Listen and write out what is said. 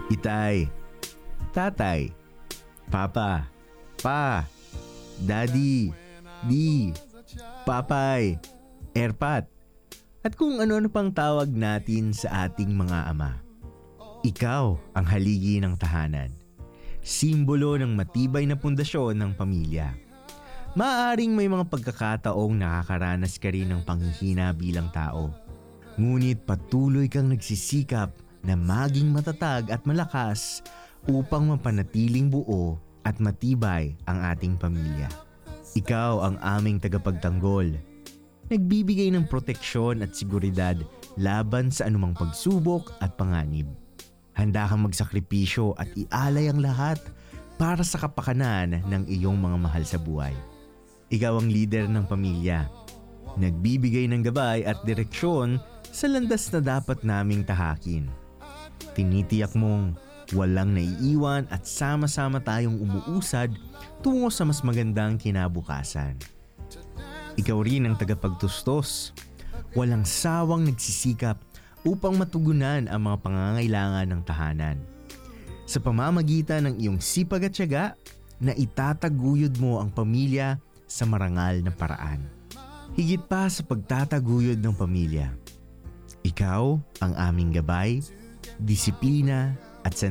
Itay, tatay, papa, pa, daddy, di, papay, erpat, at kung ano-ano pang tawag natin sa ating mga ama. Ikaw ang haligi ng tahanan, simbolo ng matibay na pundasyon ng pamilya. Maaaring may mga pagkakataong nakakaranas ka rin ng panghihina bilang tao. Ngunit patuloy kang nagsisikap na maging matatag at malakas upang mapanatiling buo at matibay ang ating pamilya. Ikaw ang aming tagapagtanggol, nagbibigay ng proteksyon at seguridad laban sa anumang pagsubok at panganib. Handa kang magsakripisyo at ialay ang lahat para sa kapakanan ng iyong mga mahal sa buhay. Ikaw ang leader ng pamilya, nagbibigay ng gabay at direksyon sa landas na dapat naming tahakin. Tinitiyak mong walang naiiwan at sama-sama tayong umuusad tungo sa mas magandang kinabukasan. Ikaw rin ang tagapagtustos, walang sawang nagsisikap upang matugunan ang mga pangangailangan ng tahanan. Sa pamamagitan ng iyong sipag at tiyaga, na itataguyod mo ang pamilya sa marangal na paraan. Higit pa sa pagtataguyod ng pamilya, ikaw ang aming gabay, disiplina at